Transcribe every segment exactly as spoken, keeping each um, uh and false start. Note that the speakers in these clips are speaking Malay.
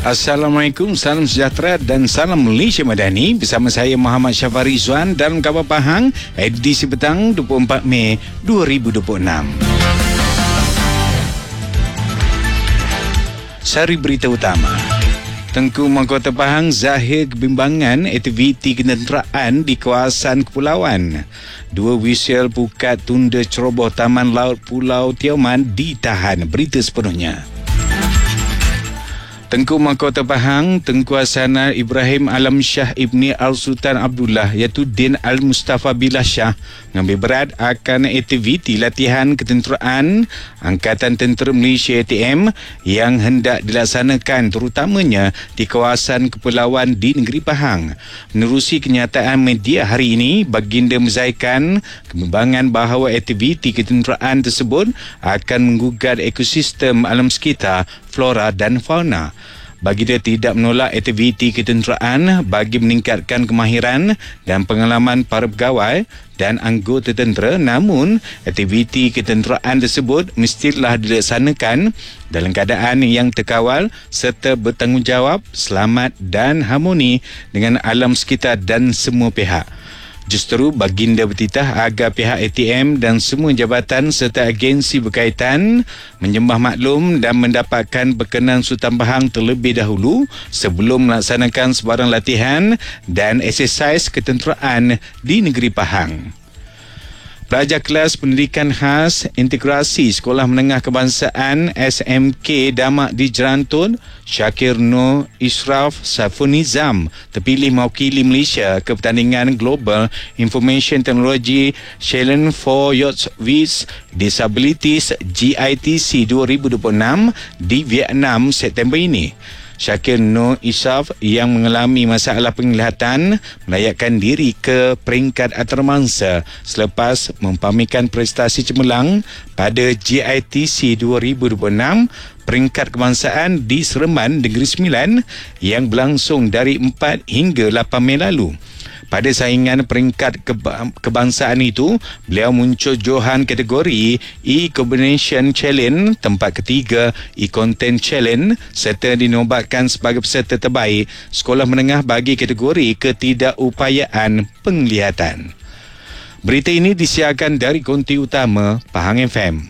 Assalamualaikum, salam sejahtera dan salam Malaysia Madani. Bersama saya Muhammad Syafari Izzuan dalam Khabar Pahang edisi petang dua puluh empat Mei dua ribu dua puluh enam. Sari berita utama. Tengku Mahkota Pahang zahir kebimbangan aktiviti kenderaan di kawasan kepulauan. Dua wisil pukat tunda ceroboh Taman Laut Pulau Tioman ditahan. Berita sepenuhnya. Tengku Mahkota Pahang, Tengku Hasanah Ibrahim Alam Shah Ibni Al-Sultan Abdullah iaitu Din Al-Mustafa Billah Shah mengambil berat akan aktiviti latihan ketenteraan Angkatan Tentera Malaysia A T M yang hendak dilaksanakan terutamanya di kawasan kepulauan di negeri Pahang. Menerusi kenyataan media hari ini, baginda menzahirkan kebimbangan bahawa aktiviti ketenteraan tersebut akan menggugat ekosistem alam sekitar, flora dan fauna. Baginda tidak menolak aktiviti ketenteraan bagi meningkatkan kemahiran dan pengalaman para pegawai dan anggota tentera, namun aktiviti ketenteraan tersebut mestilah dilaksanakan dalam keadaan yang terkawal serta bertanggungjawab, selamat dan harmoni dengan alam sekitar dan semua pihak. Justru baginda bertitah agar pihak A T M dan semua jabatan serta agensi berkaitan menyembah maklum dan mendapatkan berkenan Sultan Pahang terlebih dahulu sebelum melaksanakan sebarang latihan dan eksersis ketenteraan di negeri Pahang. Pelajar kelas pendidikan khas integrasi Sekolah Menengah Kebangsaan S M K Damak di Jerantut, Syakir Nur Ishraf Saiful Nizam terpilih mewakili Malaysia ke pertandingan Global Information Technology Challenge for Youth with Disabilities G I T C dua ribu dua puluh enam di Vietnam September ini. Syakir Nur Ishraf yang mengalami masalah penglihatan melayakkan diri ke peringkat antarabangsa selepas mempamerkan prestasi cemerlang pada G I T C dua ribu dua puluh enam peringkat kebangsaan di Seremban Negeri Sembilan yang berlangsung dari empat hingga lapan Mei lalu. Pada saingan peringkat kebangsaan itu, beliau muncul johan kategori E-Combination Challenge tempat ketiga, E-Content Challenge serta dinobatkan sebagai peserta terbaik sekolah menengah bagi kategori ketidakupayaan penglihatan. Berita ini disiarkan dari konti utama Pahang F M.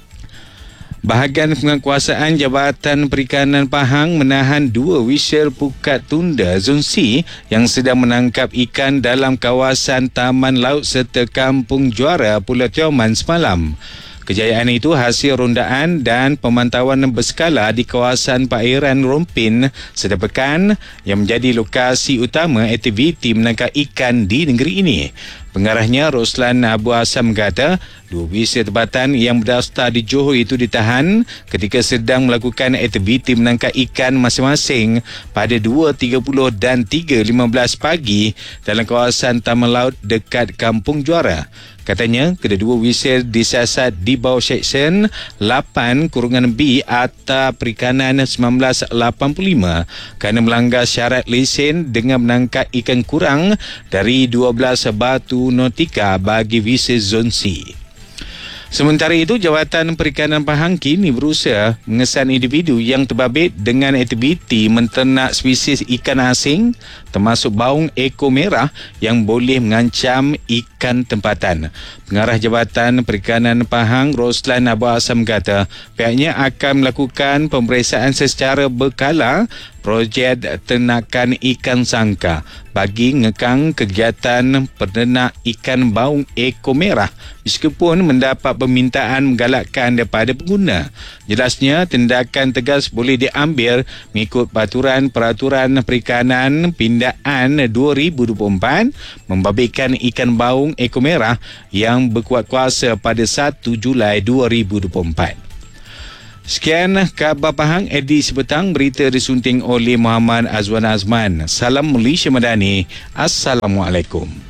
Bahagian penguasaan Jabatan Perikanan Pahang menahan dua wisil pukat tunda Zon C yang sedang menangkap ikan dalam kawasan Taman Laut serta Kampung Juara Pulau Tioman semalam. Kejayaan itu hasil rondaan dan pemantauan berskala di kawasan perairan Rompin Sedar Pekan yang menjadi lokasi utama aktiviti menangkap ikan di negeri ini. Pengarahnya Roslan Abu Asam kata dua wisil tempatan yang berdaftar di Johor itu ditahan ketika sedang melakukan aktiviti menangkap ikan masing-masing pada dua tiga puluh dan tiga lima belas pagi dalam kawasan Taman Laut dekat Kampung Juara. Katanya, kedua-dua wisil disiasat di bawah Seksyen lapan kurungan B Akta Perikanan seribu sembilan ratus lapan puluh lima kerana melanggar syarat lesen dengan menangkap ikan kurang dari dua belas batu nautika bagi wisil Zon C. Sementara itu, Jabatan Perikanan Pahang kini berusaha mengesan individu yang terbabit dengan aktiviti menternak spesies ikan asing termasuk baung ekor merah yang boleh mengancam ikan tempatan. Pengarah Jabatan Perikanan Pahang Roslan Abu Asam kata pihaknya akan melakukan pemeriksaan secara berkala projek ternakan ikan sangka bagi ngekang kegiatan peternak ikan baung ekor merah meskipun mendapat permintaan menggalakkan daripada pengguna. Jelasnya, tindakan tegas boleh diambil mengikut peraturan-peraturan perikanan pindaan dua ribu dua puluh empat membabitkan ikan baung ekor merah yang berkuat kuasa pada satu Julai dua ribu dua puluh empat. Sekian Khabar Pahang edisi petang, berita disunting oleh Muhammad Azwan Azman. Salam Malaysia Madani. Assalamualaikum.